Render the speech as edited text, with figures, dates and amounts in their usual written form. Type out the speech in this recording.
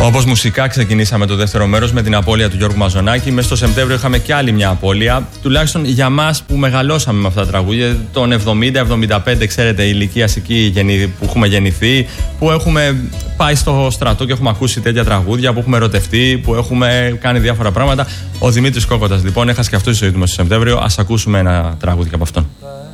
Όπως μουσικά ξεκινήσαμε το δεύτερο μέρος με την απώλεια του Γιώργου Μαζονάκη. Μέσα στο Σεπτέμβριο είχαμε και άλλη μια απώλεια. Τουλάχιστον για μας που μεγαλώσαμε με αυτά τα τραγούδια, τον 70-75, ξέρετε, η ηλικία εκεί που έχουμε γεννηθεί, που έχουμε πάει στο στρατό και έχουμε ακούσει τέτοια τραγούδια, που έχουμε ερωτευτεί, που έχουμε κάνει διάφορα πράγματα. Ο Δημήτρης Κόκοτας λοιπόν έχασε και αυτό τη ζωή του μέσα στο Σεπτέμβριο. Ας ακούσουμε ένα τραγούδι από αυτόν.